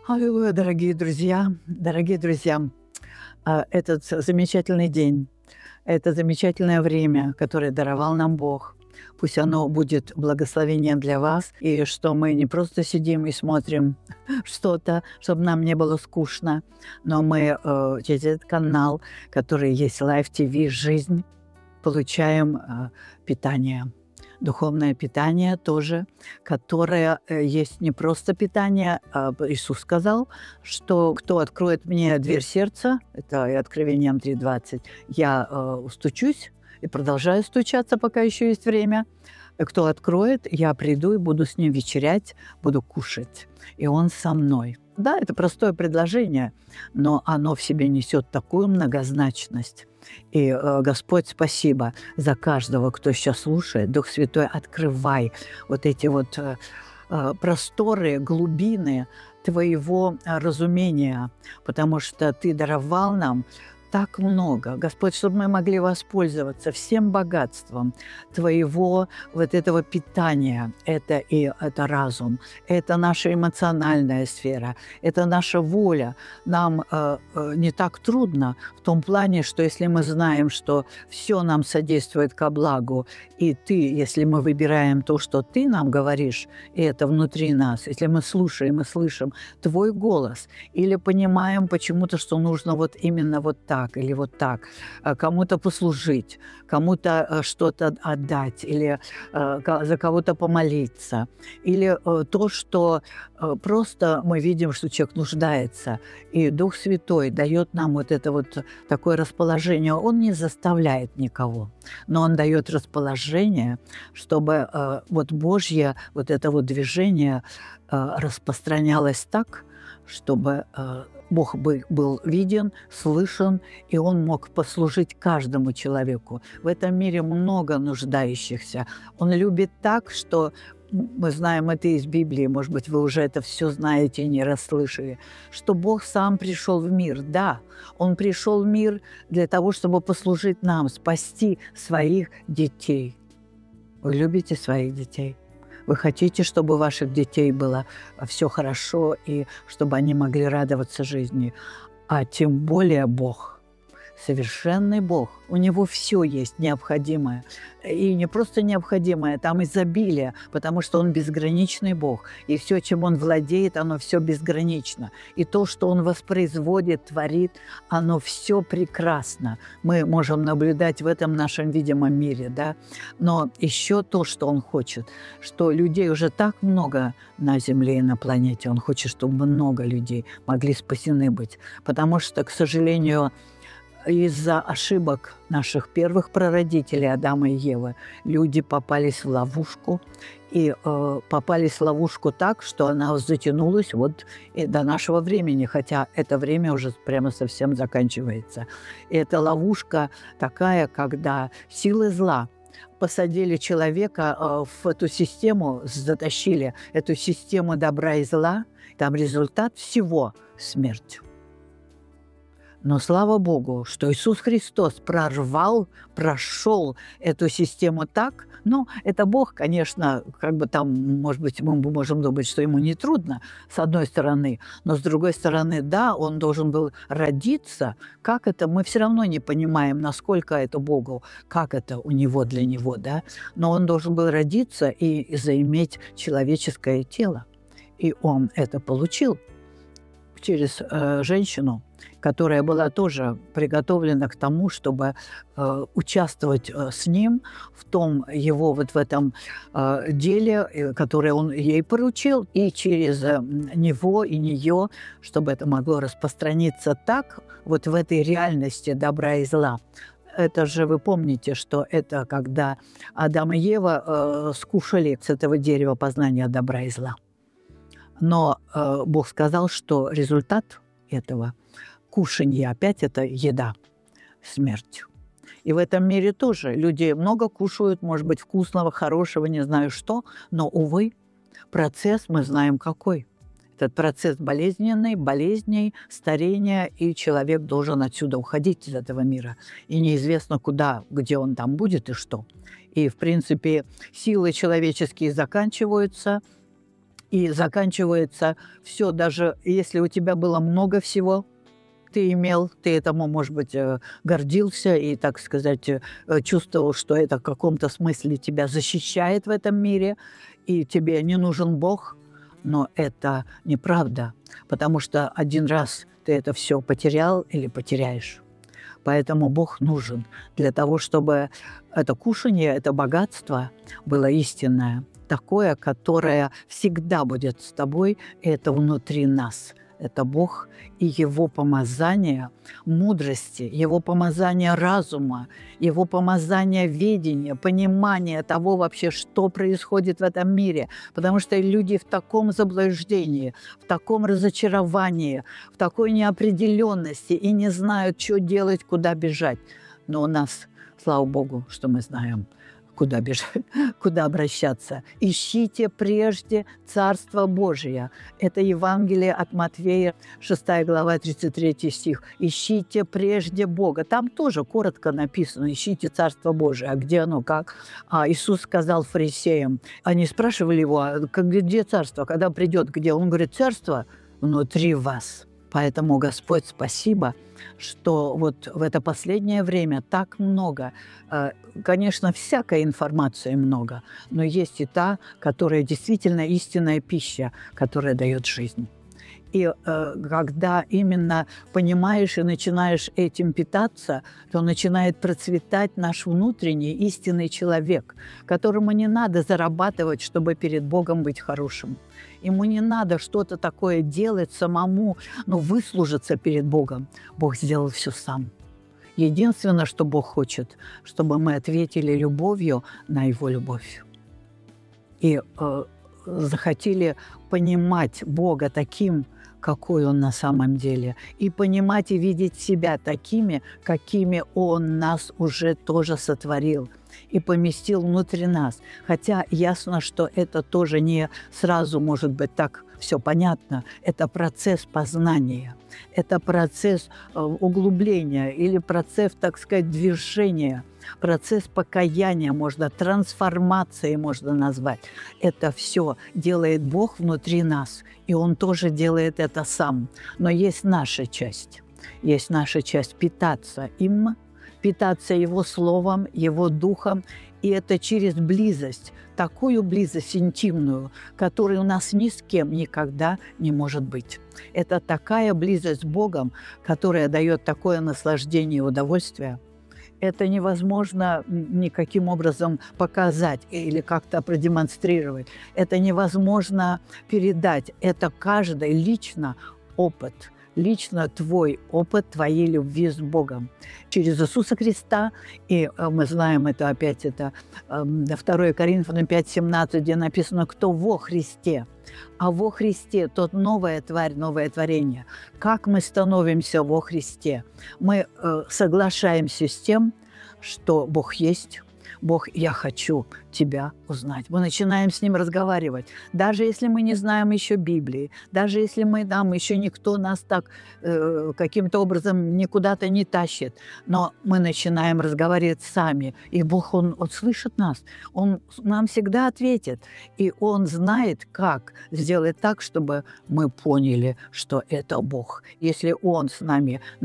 Аллилуйя, дорогие друзья, этот замечательный день, это замечательное время, которое даровал нам Бог. Пусть оно будет благословением для вас, и что мы не просто сидим и смотрим что-то, чтобы нам не было скучно, но мы через этот канал, который есть Live TV «Жизнь», получаем питание. Духовное питание тоже, которое есть не просто питание. Иисус сказал, что кто откроет мне дверь сердца, это и Откровением 3:20, я устучусь и продолжаю стучаться, пока еще есть время. Кто откроет, я приду и буду с ним вечерять, буду кушать, и он со мной. Да, это простое предложение, но оно в себе несет такую многозначность. И, Господь, спасибо за каждого, кто сейчас слушает. Дух Святой, открывай вот эти вот просторы, глубины Твоего разумения, потому что Ты даровал нам так много, Господь, чтобы мы могли воспользоваться всем богатством Твоего вот этого питания. Это разум, это наша эмоциональная сфера, это наша воля. Нам не так трудно в том плане, что если мы знаем, что все нам содействует ко благу, и Ты, если мы выбираем то, что Ты нам говоришь, и это внутри нас, если мы слушаем и слышим Твой голос, или понимаем почему-то, что нужно вот именно вот так или вот так, кому-то послужить, кому-то что-то отдать, или за кого-то помолиться, или то, что просто мы видим, что человек нуждается, и Дух Святой дает нам вот это вот такое расположение. Он не заставляет никого, но Он дает расположение, чтобы вот Божье вот это вот движение распространялось так, чтобы Бог был виден, слышен, и Он мог послужить каждому человеку. В этом мире много нуждающихся. Он любит так, что мы знаем это из Библии, может быть, вы уже это все знаете и не расслышали, что Бог сам пришел в мир. Да, Он пришел в мир для того, чтобы послужить нам, спасти своих детей. Вы любите своих детей? Вы хотите, чтобы у ваших детей было все хорошо и чтобы они могли радоваться жизни. А тем более Бог, совершенный Бог, у Него все есть необходимое. И не просто необходимое, там изобилие, потому что Он безграничный Бог. И все, чем Он владеет, оно все безгранично. И то, что Он воспроизводит, творит, оно все прекрасно. Мы можем наблюдать в этом нашем видимом мире, да. Но еще то, что Он хочет, что людей уже так много на Земле и на планете. Он хочет, чтобы много людей могли спасены быть. Потому что, к сожалению, из-за ошибок наших первых прародителей Адама и Евы люди попались в ловушку, и попались в ловушку так, что она затянулась вот и до нашего времени, хотя это время уже прямо совсем заканчивается. И эта ловушка такая, когда силы зла посадили человека в эту систему, затащили эту систему добра и зла, там результат всего – смерть. Но слава Богу, что Иисус Христос прошел эту систему так. Ну, это Бог, конечно, как бы там, может быть, мы можем думать, что ему не трудно, с одной стороны, но с другой стороны, да, он должен был родиться. Как это? Мы все равно не понимаем, насколько это Богу, как это у него для него, да. Но он должен был родиться и заиметь человеческое тело. И он это получил через женщину, которая была тоже приготовлена к тому, чтобы участвовать с ним в том его вот в этом деле, которое он ей поручил, и через него и нее, чтобы это могло распространиться так вот в этой реальности добра и зла. Это же вы помните, что это когда Адам и Ева скушали с этого дерева познания добра и зла. Но Бог сказал, что результат этого кушанье, опять это еда, смерть. И в этом мире тоже люди много кушают, может быть, вкусного, хорошего, не знаю что, но, увы, процесс мы знаем какой. Этот процесс болезненный, болезней, старения, и человек должен отсюда уходить из этого мира. И неизвестно куда, где он там будет и что. И, в принципе, силы человеческие заканчиваются, И заканчивается все, даже если у тебя было много всего, ты имел, ты этому, может быть, гордился и, так сказать, чувствовал, что это в каком-то смысле тебя защищает в этом мире, и тебе не нужен Бог, но это неправда, потому что один раз ты это все потерял или потеряешь. Поэтому Бог нужен для того, чтобы это кушанье, это богатство было истинное, такое, которое всегда будет с тобой, и это внутри нас. Это Бог и Его помазание мудрости, Его помазание разума, Его помазание видения, понимания того вообще, что происходит в этом мире. Потому что люди в таком заблуждении, в таком разочаровании, в такой неопределенности и не знают, что делать, куда бежать. Но у нас, слава Богу, что мы знаем, куда бежать, куда обращаться. Ищите прежде Царство Божие. Это Евангелие от Матфея, 6 глава, 33 стих. Ищите прежде Бога. Там тоже коротко написано: ищите Царство Божие. А где оно, как? Иисус сказал фарисеям. Они спрашивали его: где Царство, когда придет, где? Он говорит: Царство внутри вас. Поэтому, Господь, спасибо, что вот в это последнее время так много, конечно, всякой информации много, но есть и та, которая действительно истинная пища, которая дает жизнь. И когда именно понимаешь и начинаешь этим питаться, то начинает процветать наш внутренний истинный человек, которому не надо зарабатывать, чтобы перед Богом быть хорошим. Ему не надо что-то такое делать самому, выслужиться перед Богом. Бог сделал все сам. Единственное, что Бог хочет, чтобы мы ответили любовью на Его любовь. И захотели понимать Бога таким, какой Он на самом деле, и понимать и видеть себя такими, какими Он нас уже тоже сотворил и поместил внутри нас. Хотя ясно, что это тоже не сразу может быть так все понятно. Это процесс познания, это процесс углубления или процесс, так сказать, движения, процесс покаяния, трансформации можно назвать. Это все делает Бог внутри нас, и Он тоже делает это сам. Но есть наша часть. Есть наша часть питаться им, питаться Его Словом, Его Духом, и это через близость, такую близость интимную, которой у нас ни с кем никогда не может быть. Это такая близость с Богом, которая дает такое наслаждение и удовольствие. Это невозможно никаким образом показать или как-то продемонстрировать. Это невозможно передать. Это каждый лично опыт. Лично твой опыт, твоей любви с Богом. Через Иисуса Христа, и мы знаем это опять, это 2 Коринфянам 5:17, где написано: «Кто во Христе». А во Христе тот новая тварь, новое творение. Как мы становимся во Христе? Мы соглашаемся с тем, что Бог есть. Бог, я хочу тебя узнать. Мы начинаем с Ним разговаривать. Даже если мы не знаем еще Библии, даже если нам еще никто нас так каким-то образом никуда-то не тащит, но мы начинаем разговаривать сами. И Бог, Он слышит нас. Он нам всегда ответит. И Он знает, как сделать так, чтобы мы поняли, что это Бог. Если Он с нами